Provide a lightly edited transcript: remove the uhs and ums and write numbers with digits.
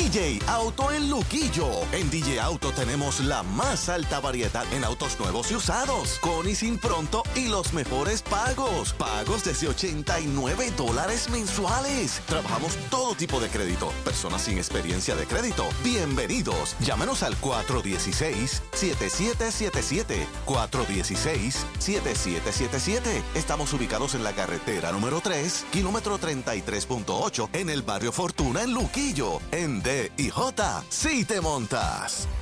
DJ Auto en Luquillo. En DJ Auto tenemos la más alta variedad en autos nuevos y usados, con y sin pronto y los mejores pagos. Pagos desde $89 mensuales. Trabajamos todo tipo de crédito. Personas sin experiencia de crédito, bienvenidos. Llámenos al 416-7777. 416-7777. Estamos ubicados en la carretera número 3, kilómetro 33.8, en el barrio Fortuna, en Luquillo. En D&J, sí te montas.